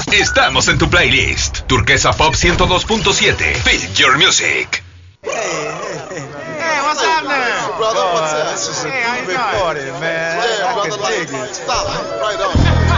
Estamos en tu playlist. Turquesa Pop 102.7. Feel your music. Hey, what's happening? Brother, what's up? This is a Hey, how you big doing? party, man. Yeah, I brother, can like, dig it. stop. Right on.